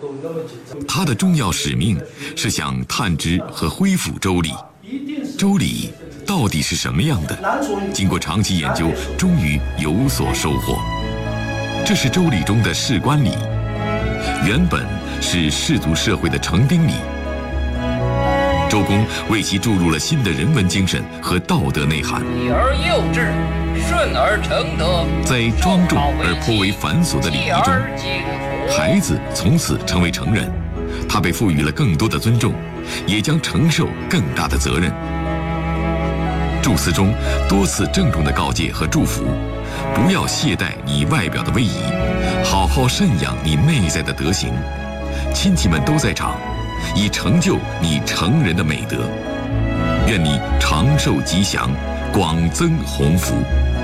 他的重要使命是想探知和恢复周礼。周礼到底是什么样的？经过长期研究，终于有所收获。这是周礼中的事官礼，原本是氏族社会的成丁礼。周公为其注入了新的人文精神和道德内涵。 礼而幼稚，顺而成德。 在庄重而颇为繁琐的礼仪中，孩子从此成为成人，他被赋予了更多的尊重，也将承受更大的责任。祝词中多次郑重的告诫和祝福，不要懈怠你外表的威仪，好好慎养你内在的德行。亲戚们都在场，以成就你成人的美德。愿你长寿吉祥，广增鸿福。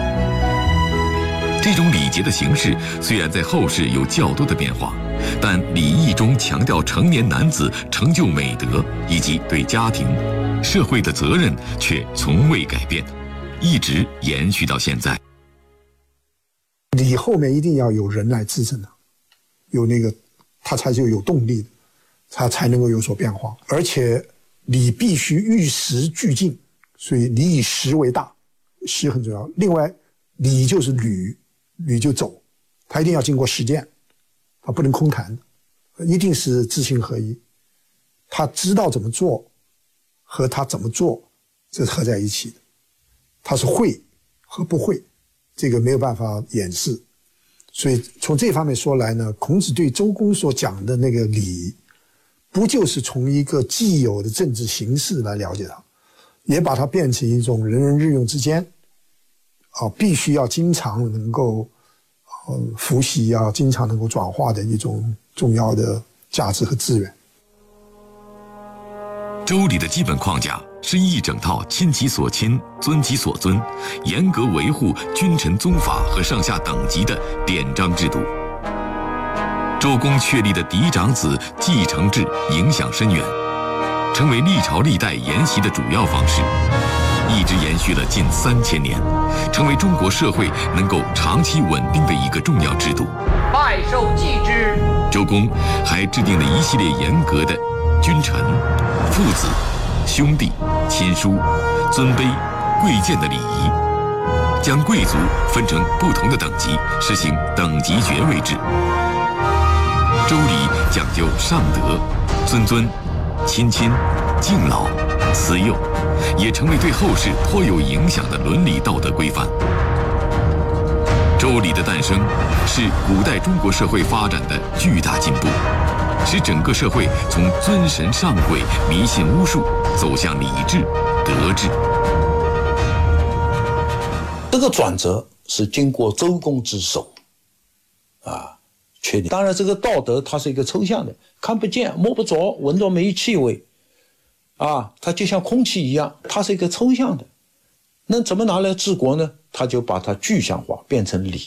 这种礼节的形式虽然在后世有较多的变化，但礼义中强调成年男子成就美德以及对家庭、社会的责任却从未改变，一直延续到现在。 礼后面一定要有人来支撑的，有那个他才就有动力的，他才能够有所变化。而且礼必须与时俱进，所以礼以时为大，时很重要。另外，礼就是履就走，他一定要经过实践，他不能空谈，一定是知行合一。他知道怎么做和他怎么做，这是合在一起的。他是会和不会，这个没有办法掩饰。所以从这方面说来呢，孔子对周公所讲的那个礼，不就是从一个既有的政治形式来了解它，也把它变成一种人人日用之间必须要经常能够伏羲经常能够转化的一种重要的价值和资源。 周礼的基本框架是一整套亲其所亲，尊其所尊，严格维护君臣宗法和上下等级的典章制度。周公确立的嫡长子继承制影响深远，成为历朝历代沿袭的主要方式，一直延续了近3000年，成为中国社会能够长期稳定的一个重要制度。 拜受继之。 周公还制定了一系列严格的君臣、父子、兄弟、亲疏、尊卑、贵贱的礼仪，将贵族分成不同的等级，实行等级爵位制。周礼讲究上德、尊、亲、敬老、慈幼，也成为对后世颇有影响的伦理道德规范。周礼的诞生是古代中国社会发展的巨大进步，使整个社会从尊神上贵、迷信巫术走向礼制、德治。 这个转折是经过周公之手确定。当然这个道德它是一个抽象的，看不见摸不着，闻到没气味它就像空气一样，它是一个抽象的。那怎么拿来治国呢？他就把它具象化，变成礼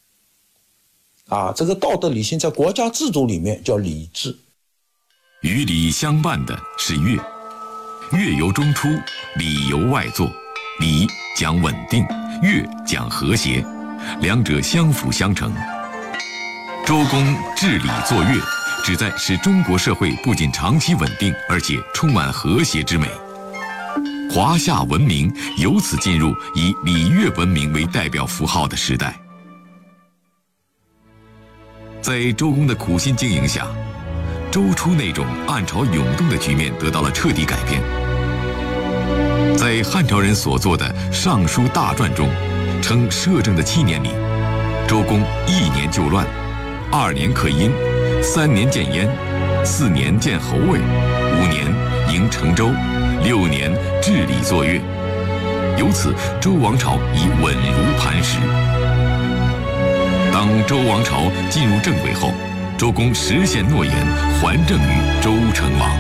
这个道德理性在国家制度里面叫礼制。 与礼相伴的是乐，乐由中出，礼由外作。礼讲稳定，乐讲和谐，两者相辅相成。周公治礼作乐，旨在使中国社会不仅长期稳定，而且充满和谐之美。华夏文明由此进入以礼乐文明为代表符号的时代。在周公的苦心经营下，周初那种暗潮涌动的局面得到了彻底改变。在汉朝人所作的《尚书大传》中，称摄政的7年里，周公1年就乱，2年克殷，3年建燕，4年建侯魏，5年迎成周，6年治理作乐。由此，周王朝已稳如磐石。当周王朝进入正轨后，周公实现诺言，还政于周成王。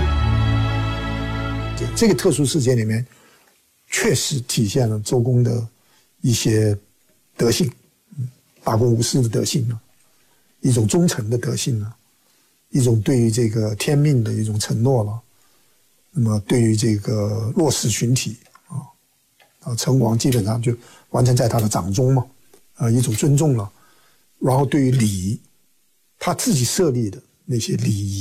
这个特殊事件里面，确实体现了周公的一些德性，大公无私的德性一种忠诚的德性一种对于这个天命的一种承诺了。那么对于这个弱势群体成王基本上就完全在他的掌中嘛，一种尊重了。然后对于礼仪，他自己设立的那些礼仪